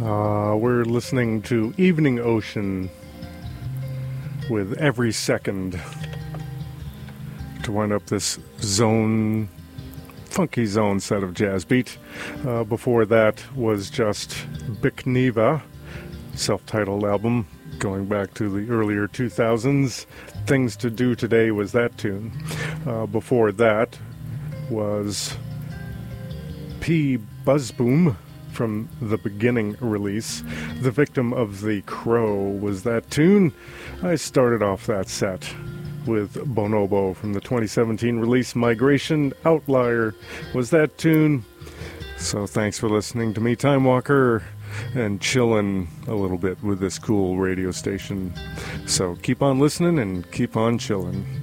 We're listening to Evening Ocean with Every Second to wind up this funky zone set of jazz beat. Before that was just Bikneva, self-titled album going back to the earlier 2000s. Things to Do Today was that tune. Before that was P. Buzzboom from the Beginning release. The Victim of the Crow was that tune. I started off that set with Bonobo from the 2017 release Migration. Outlier was that tune. So thanks for listening to me, Time Walker, and chillin' a little bit with this cool radio station. So keep on listening and keep on chillin'.